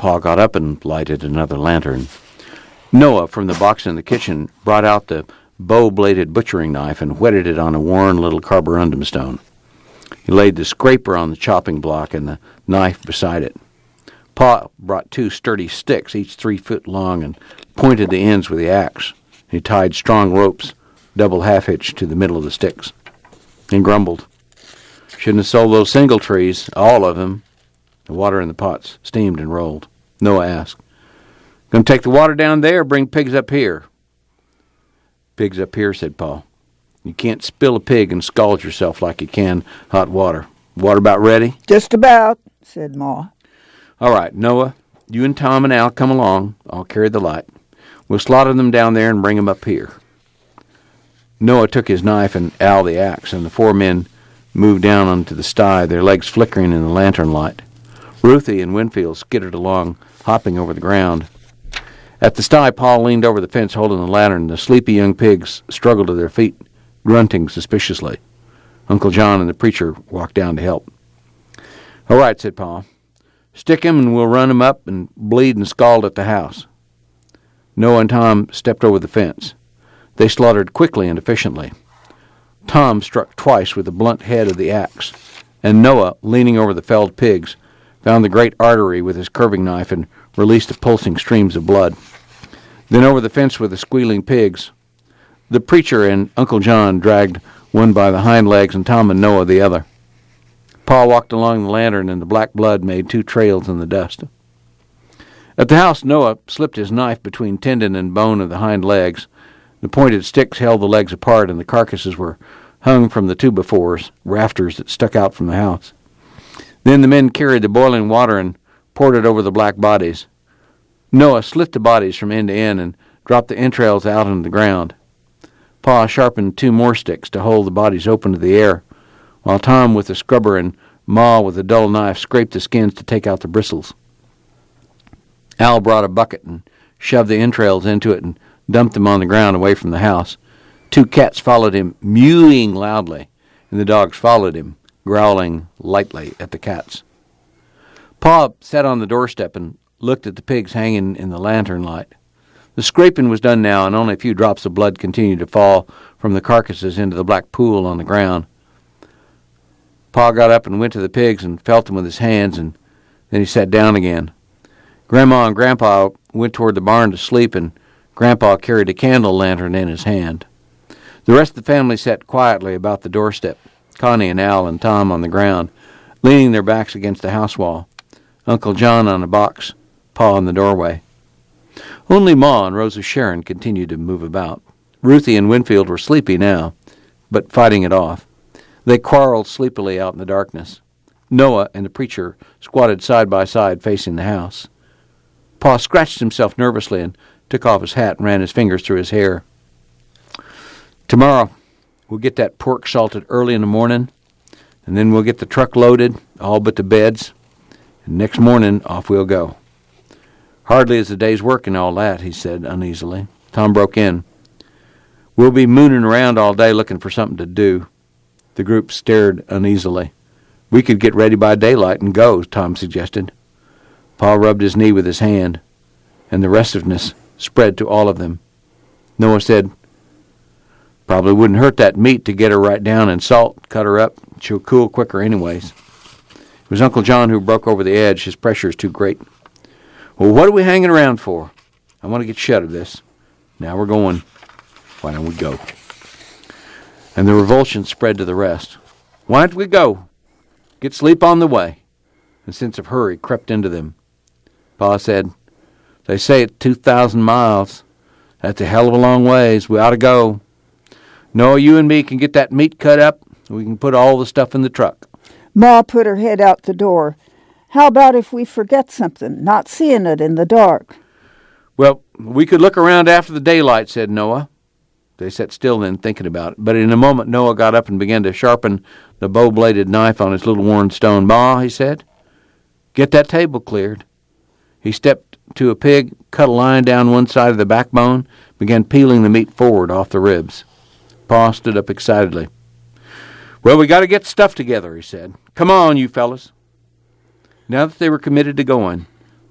Pa got up and lighted another lantern. Noah, from the box in the kitchen, brought out the bow-bladed butchering knife and whetted it on a worn little carborundum stone. He laid the scraper on the chopping block and the knife beside it. Pa brought 2 sturdy sticks, each 3 foot long, and pointed the ends with the axe. He tied strong ropes, double half-hitched, to the middle of the sticks, and grumbled. Shouldn't have sold those single trees, all of them. The water in the pots steamed and rolled. Noah asked, "Going to take the water down there or bring pigs up here?" "Pigs up here," said Pa. "You can't spill a pig and scald yourself like you can hot water. Water about ready?" "Just about," said Ma. "All right, Noah, you and Tom and Al come along. I'll carry the light. We'll slaughter them down there and bring them up here." Noah took his knife and Al the axe, and the 4 men moved down onto the sty, their legs flickering in the lantern light. Ruthie and Winfield skittered along, hopping over the ground. At the sty, Paul leaned over the fence holding the lantern. The sleepy young pigs struggled to their feet, grunting suspiciously. Uncle John and the preacher walked down to help. "All right," said Paul. "Stick him and we'll run him up and bleed and scald at the house." Noah and Tom stepped over the fence. They slaughtered quickly and efficiently. Tom struck twice with the blunt head of the axe, and Noah, leaning over the felled pigs, found the great artery with his curving knife and released the pulsing streams of blood. Then over the fence with the squealing pigs, the preacher and Uncle John dragged one by the hind legs and Tom and Noah the other. Pa walked along the lantern, and the black blood made 2 trails in the dust. At the house, Noah slipped his knife between tendon and bone of the hind legs. The pointed sticks held the legs apart, and the carcasses were hung from the 2x4s, rafters that stuck out from the house. Then the men carried the boiling water and poured it over the black bodies. Noah slit the bodies from end to end and dropped the entrails out into the ground. Pa sharpened 2 more sticks to hold the bodies open to the air, while Tom with the scrubber and Ma with a dull knife scraped the skins to take out the bristles. Al brought a bucket and shoved the entrails into it and dumped them on the ground away from the house. 2 cats followed him, mewing loudly, and the dogs followed him, growling lightly at the cats. Pa sat on the doorstep and looked at the pigs hanging in the lantern light. The scraping was done now, and only a few drops of blood continued to fall from the carcasses into the black pool on the ground. Pa got up and went to the pigs and felt them with his hands, and then he sat down again. Grandma and Grandpa went toward the barn to sleep, and Grandpa carried a candle lantern in his hand. The rest of the family sat quietly about the doorstep, Connie and Al and Tom on the ground, leaning their backs against the house wall, Uncle John on a box, Pa in the doorway. Only Ma and Rosa Sharon continued to move about. Ruthie and Winfield were sleepy now, but fighting it off. They quarreled sleepily out in the darkness. Noah and the preacher squatted side by side facing the house. Pa scratched himself nervously and took off his hat and ran his fingers through his hair. "Tomorrow, we'll get that pork salted early in the morning, and then we'll get the truck loaded, all but the beds, and next morning off we'll go." "Hardly is a day's work and all that," he said uneasily. Tom broke in. "We'll be mooning around all day looking for something to do." The group stared uneasily. "We could get ready by daylight and go," Tom suggested. Pa rubbed his knee with his hand, and the restiveness spread to all of them. Noah said, "Probably wouldn't hurt that meat to get her right down in salt, cut her up. She'll cool quicker anyways." It was Uncle John who broke over the edge. His pressure is too great. "Well, what are we hanging around for? I want to get shut of this. Now we're going. Why don't we go?" And the revulsion spread to the rest. "Why don't we go? Get sleep on the way." A sense of hurry crept into them. Pa said, "They say it's 2,000 miles. That's a hell of a long ways. We ought to go. Noah, you and me can get that meat cut up. We can put all the stuff in the truck." Ma put her head out the door. "How about if we forget something, not seeing it in the dark?" "Well, we could look around after the daylight," said Noah. They sat still then, thinking about it. But in a moment, Noah got up and began to sharpen the bow-bladed knife on his little worn stone. "Ma," he said, "get that table cleared." He stepped to a pig, cut a line down one side of the backbone, began peeling the meat forward off the ribs. Pa stood up excitedly. "Well, we got to get stuff together," he said. "Come on, you fellas." Now that they were committed to going,